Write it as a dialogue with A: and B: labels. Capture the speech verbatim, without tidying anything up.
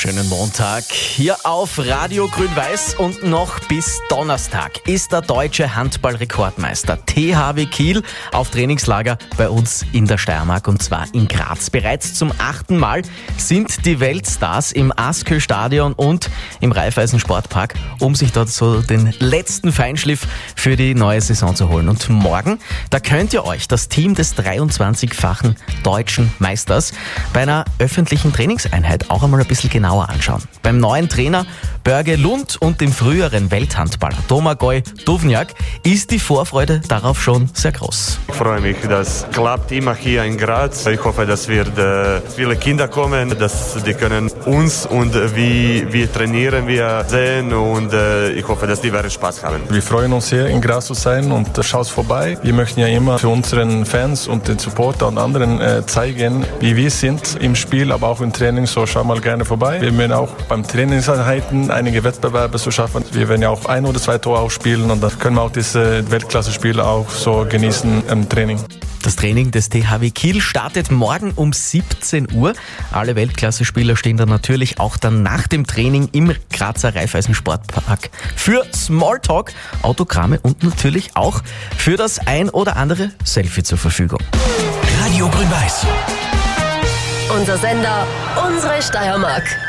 A: Schönen Montag hier auf Radio Grün-Weiß und noch bis Donnerstag ist der deutsche Handballrekordmeister T H W Kiel auf Trainingslager bei uns in der Steiermark und zwar in Graz. Bereits zum achten Mal sind die Weltstars im Askö-Stadion und im Raiffeisen-Sportpark, um sich dort so den letzten Feinschliff für die neue Saison zu holen. Und morgen, da könnt ihr euch das Team des dreiundzwanzigfachen deutschen Meisters bei einer öffentlichen Trainingseinheit auch einmal ein bisschen genauer anschauen. Beim neuen Trainer Börge Lund und dem früheren Welthandballer Domagoj Duvnjak ist die Vorfreude darauf schon sehr groß.
B: Ich freue mich, das klappt immer hier in Graz. Ich hoffe, dass wird äh, viele Kinder kommen, dass die können uns und wie wir trainieren wir sehen und äh, ich hoffe, dass die werden Spaß haben.
C: Wir freuen uns sehr, in Graz zu sein und schaut vorbei. Wir möchten ja immer für unseren Fans und den Supporter und anderen äh, zeigen, wie wir sind im Spiel, aber auch im Training. So schau mal gerne vorbei. Wir werden auch beim Trainingseinheiten einige Wettbewerbe so schaffen. Wir werden ja auch ein oder zwei Tore auch spielen und dann können wir auch diese Weltklasse-Spiele auch so genießen im Training.
A: Das Training des T H W Kiel startet morgen um siebzehn Uhr. Alle Weltklasse-Spieler stehen dann natürlich auch dann nach dem Training im Grazer Raiffeisen-Sportpark für Smalltalk, Autogramme und natürlich auch für das ein oder andere Selfie zur Verfügung.
D: Radio Grün-Weiß.
E: Unser Sender, unsere Steiermark.